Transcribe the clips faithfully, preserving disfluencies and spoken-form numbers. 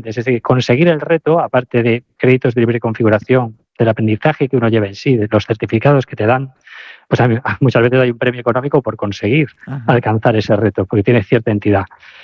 importante. Es decir, conseguir el reto, aparte de créditos de libre configuración, del aprendizaje que uno lleva en sí, de los certificados que te dan, pues a mí, muchas veces hay un premio económico por conseguir Ajá. alcanzar ese reto, porque tiene cierta entidad.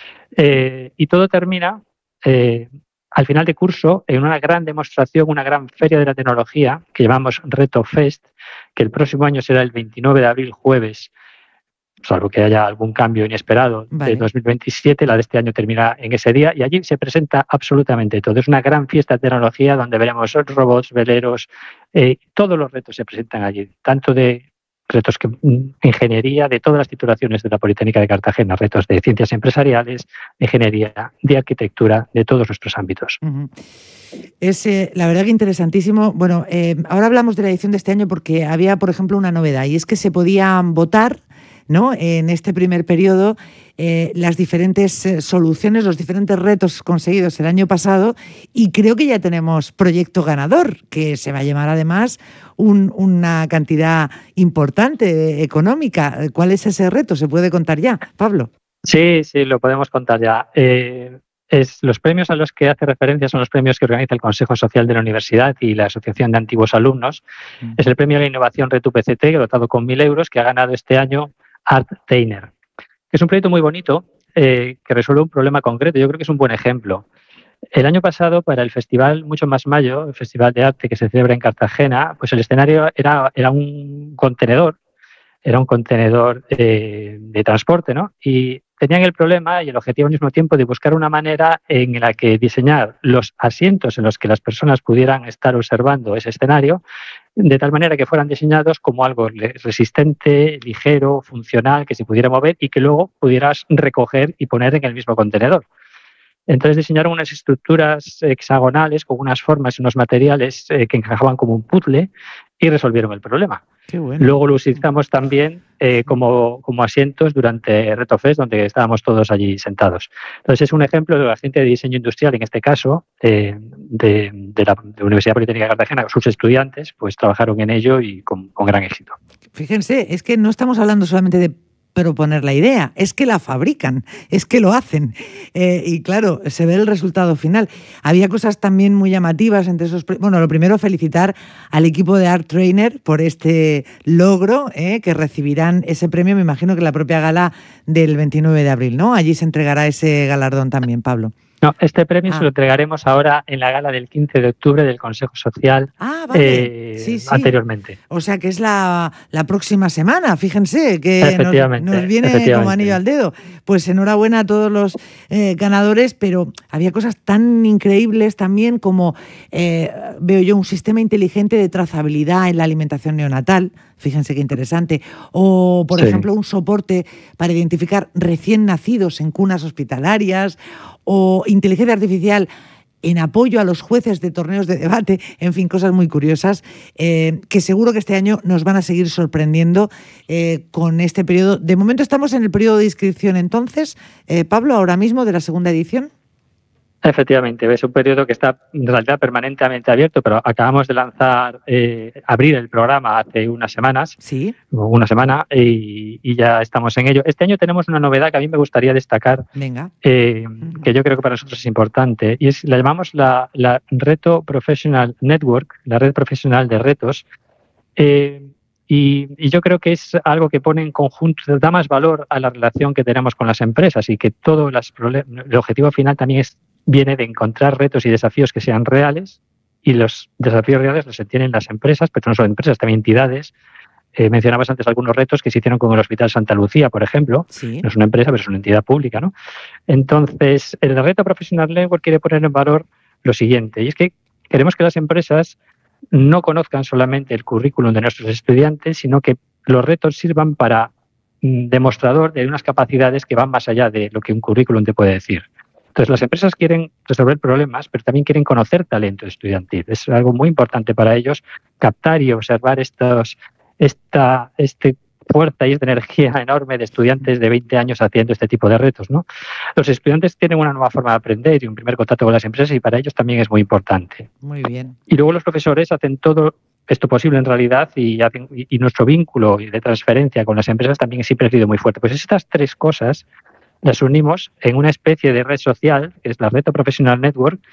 Eh, y todo termina, eh, al final de curso, en una gran demostración, una gran feria de la tecnología que llamamos Reto Fest, que el próximo año será el veintinueve de abril, jueves, salvo que haya algún cambio inesperado, Vale. de dos mil veintisiete. La de este año termina en ese día y allí se presenta absolutamente todo. Es una gran fiesta de tecnología donde veremos robots, veleros, eh, todos los retos se presentan allí, tanto de retos que ingeniería, de todas las titulaciones de la Politécnica de Cartagena, retos de ciencias empresariales, de ingeniería, de arquitectura, de todos nuestros ámbitos. Uh-huh. Es eh, la verdad que interesantísimo. Bueno, eh, ahora hablamos de la edición de este año porque había, por ejemplo, una novedad, y es que se podían votar, ¿no?, en este primer periodo eh, las diferentes eh, soluciones, los diferentes retos conseguidos el año pasado, y creo que ya tenemos proyecto ganador, que se va a llevar además un, una cantidad importante económica. ¿Cuál es ese reto? ¿Se puede contar ya, Pablo? Sí, sí, lo podemos contar ya. Eh, es, los premios a los que hace referencia son los premios que organiza el Consejo Social de la Universidad y la Asociación de Antiguos Alumnos. Mm. Es el premio a la innovación Red U P C T, dotado con mil euros, que ha ganado este año ArtTainer. Es un proyecto muy bonito eh, que resuelve un problema concreto. Yo creo que es un buen ejemplo. El año pasado, para el festival Mucho Más Mayo, el festival de arte que se celebra en Cartagena, pues el escenario era, era un contenedor, era un contenedor eh, de transporte, ¿no? Y tenían el problema y el objetivo al mismo tiempo de buscar una manera en la que diseñar los asientos en los que las personas pudieran estar observando ese escenario, de tal manera que fueran diseñados como algo resistente, ligero, funcional, que se pudiera mover y que luego pudieras recoger y poner en el mismo contenedor. Entonces diseñaron unas estructuras hexagonales con unas formas y unos materiales eh, que encajaban como un puzzle y resolvieron el problema. Qué bueno. Luego lo utilizamos también eh, como, como asientos durante Reto Fest, donde estábamos todos allí sentados. Entonces es un ejemplo de la gente de diseño industrial, en este caso, eh, de, de, la, de la Universidad Politécnica de Cartagena. Sus estudiantes pues trabajaron en ello y con, con gran éxito. Fíjense, es que no estamos hablando solamente de proponer la idea, es que la fabrican, es que lo hacen. Eh, y claro, se ve el resultado final. Había cosas también muy llamativas entre esos... Bueno, lo primero, felicitar al equipo de ArtTainer por este logro, eh, que recibirán ese premio, me imagino que en la propia gala del veintinueve de abril, ¿no? Allí se entregará ese galardón también, Pablo. No, este premio ah. se lo entregaremos ahora en la gala del quince de octubre del Consejo Social. Ah, vale. Eh, sí, sí. Anteriormente. O sea que es la, la próxima semana, fíjense, que efectivamente, nos, nos viene efectivamente. como anillo al dedo. Pues enhorabuena a todos los eh, ganadores, pero había cosas tan increíbles también como, eh, veo yo, un sistema inteligente de trazabilidad en la alimentación neonatal. Fíjense qué interesante. O, por sí. ejemplo, un soporte para identificar recién nacidos en cunas hospitalarias, o inteligencia artificial en apoyo a los jueces de torneos de debate, en fin, cosas muy curiosas, eh, que seguro que este año nos van a seguir sorprendiendo eh, con este periodo. De momento estamos en el periodo de inscripción, entonces, eh, Pablo, ahora mismo de la segunda edición. Efectivamente, es un periodo que está en realidad permanentemente abierto, pero acabamos de lanzar, eh, abrir el programa hace unas semanas, sí, una semana, y, y ya estamos en ello. Este año tenemos una novedad que a mí me gustaría destacar, Venga. Eh, uh-huh. que yo creo que para nosotros es importante, y es la llamamos la, la Reto Professional Network, la red profesional de retos. Eh, Y, y yo creo que es algo que pone en conjunto, da más valor a la relación que tenemos con las empresas y que todo las problemas, el objetivo final también es, viene de encontrar retos y desafíos que sean reales, y los desafíos reales los tienen las empresas, pero no solo empresas, también entidades. Eh, mencionabas antes algunos retos que se hicieron con el Hospital Santa Lucía, por ejemplo. Sí. No es una empresa, pero es una entidad pública, ¿no? Entonces, el Reto Professional Network quiere poner en valor lo siguiente, y es que queremos que las empresas no conozcan solamente el currículum de nuestros estudiantes, sino que los retos sirvan para mm, demostrador de unas capacidades que van más allá de lo que un currículum te puede decir. Entonces, las empresas quieren resolver problemas, pero también quieren conocer talento estudiantil. Es algo muy importante para ellos captar y observar estos, esta este fuerza y esta energía enorme de estudiantes de veinte años haciendo este tipo de retos, ¿no? Los estudiantes tienen una nueva forma de aprender y un primer contacto con las empresas, y para ellos también es muy importante. Muy bien. Y luego los profesores hacen todo esto posible en realidad, y, hacen, y, y nuestro vínculo de transferencia con las empresas también siempre ha sido muy fuerte. Pues estas tres cosas las unimos en una especie de red social, que es la Reto Professional Network,